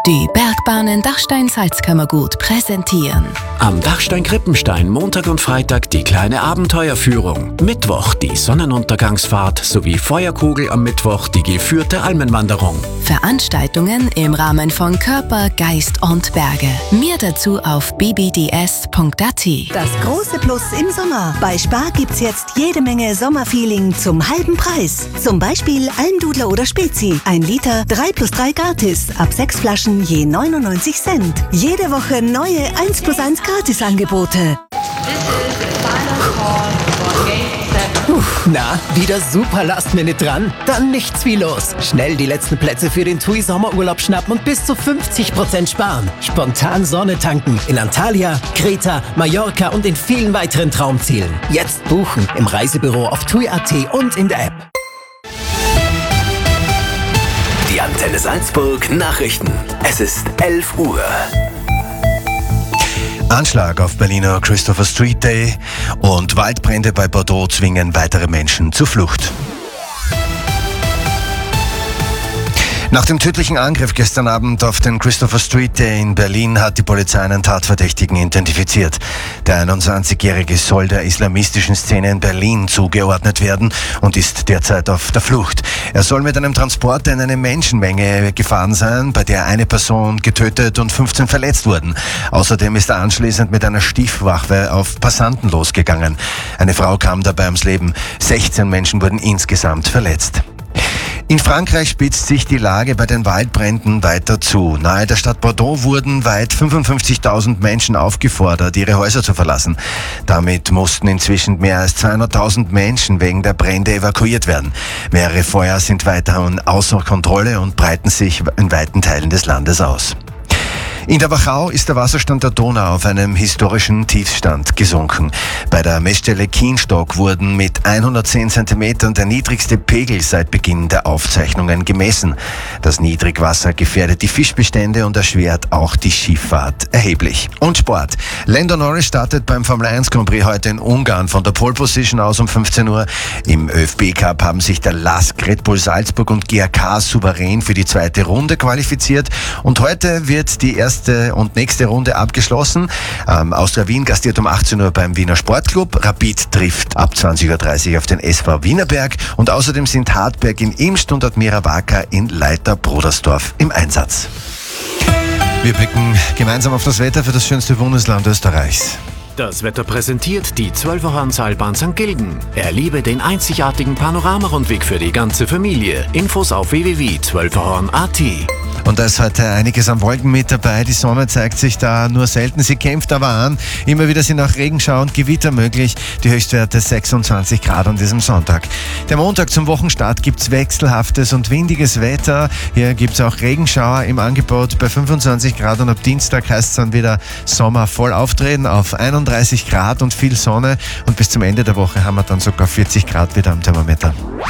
Die Bergbahnen Dachstein-Salzkammergut präsentieren. Am Dachstein-Krippenstein Montag und Freitag die kleine Abenteuerführung. Mittwoch die Sonnenuntergangsfahrt sowie Feuerkugel am Mittwoch die geführte Almenwanderung. Veranstaltungen im Rahmen von Körper, Geist und Berge. Mehr dazu auf bbds.at. Das große Plus im Sommer. Bei Spar gibt's jetzt jede Menge Sommerfeeling zum halben Preis. Zum Beispiel Almdudler oder Spezi. 1 Liter, 3+3 gratis. Ab 6 Flaschen je 99 Cent. Jede Woche neue 1+1 Gratisangebote. Na, wieder super Last-Minute dran? Dann nichts wie los. Schnell die letzten Plätze für den TUI Sommerurlaub schnappen und bis zu 50% sparen. Spontan Sonne tanken in Antalya, Kreta, Mallorca und in vielen weiteren Traumzielen. Jetzt buchen im Reisebüro auf TUI.at und in der App. Die Antenne Salzburg Nachrichten. Es ist 11 Uhr. Anschlag auf Berliner Christopher Street Day und Waldbrände bei Bordeaux zwingen weitere Menschen zur Flucht. Nach dem tödlichen Angriff gestern Abend auf den Christopher Street Day in Berlin hat die Polizei einen Tatverdächtigen identifiziert. Der 21-Jährige soll der islamistischen Szene in Berlin zugeordnet werden und ist derzeit auf der Flucht. Er soll mit einem Transporter in eine Menschenmenge gefahren sein, bei der eine Person getötet und 15 verletzt wurden. Außerdem ist er anschließend mit einer Stiefwaffe auf Passanten losgegangen. Eine Frau kam dabei ums Leben. 16 Menschen wurden insgesamt verletzt. In Frankreich spitzt sich die Lage bei den Waldbränden weiter zu. Nahe der Stadt Bordeaux wurden weit 55.000 Menschen aufgefordert, ihre Häuser zu verlassen. Damit mussten inzwischen mehr als 200.000 Menschen wegen der Brände evakuiert werden. Mehrere Feuer sind weiterhin außer Kontrolle und breiten sich in weiten Teilen des Landes aus. In der Wachau ist der Wasserstand der Donau auf einem historischen Tiefstand gesunken. Bei der Messstelle Kienstock wurden mit 110 Zentimetern der niedrigste Pegel seit Beginn der Aufzeichnungen gemessen. Das Niedrigwasser gefährdet die Fischbestände und erschwert auch die Schifffahrt erheblich. Und Sport. Lando Norris startet beim Formel 1 Grand Prix heute in Ungarn von der Pole Position aus um 15 Uhr. Im ÖFB Cup haben sich der LASK, Red Bull Salzburg und GAK souverän für die zweite Runde qualifiziert. Und heute wird die erste und nächste Runde abgeschlossen. Austria Wien gastiert um 18 Uhr beim Wiener Sportclub. Rapid trifft ab 20.30 Uhr auf den SV Wienerberg. Und außerdem sind Hartberg in Imst und Admira Wacker in Leiter-Brodersdorf im Einsatz. Wir blicken gemeinsam auf das Wetter für das schönste Bundesland Österreichs. Das Wetter präsentiert die 12er-Seilbahn St. Gilgen. Erlebe den einzigartigen Panoramarundweg für die ganze Familie. Infos auf www.12erhorn.at. Und da ist heute einiges an Wolken mit dabei. Die Sonne zeigt sich da nur selten. Sie kämpft aber an. Immer wieder sind auch Regenschauer und Gewitter möglich. Die Höchstwerte 26 Grad an diesem Sonntag. Der Montag zum Wochenstart gibt's wechselhaftes und windiges Wetter. Hier gibt's auch Regenschauer im Angebot bei 25 Grad. Und ab Dienstag heißt es dann wieder Sommer voll auftreten auf 31 Grad und viel Sonne. Und bis zum Ende der Woche haben wir dann sogar 40 Grad wieder am Thermometer.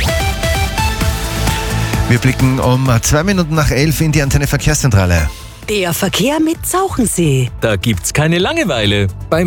Wir blicken um 2 Minuten nach 11 in die Antenne Verkehrszentrale. Der Verkehr mit Zauchensee. Da gibt's keine Langeweile. Beim